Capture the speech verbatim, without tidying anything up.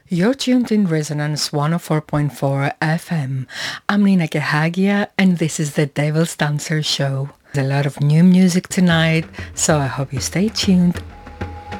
You're tuned in Resonance one oh four point four F M. I'm Nina Gehagia, and this is the Devil's Dancer Show. There's a lot of new music tonight, so I hope you stay tuned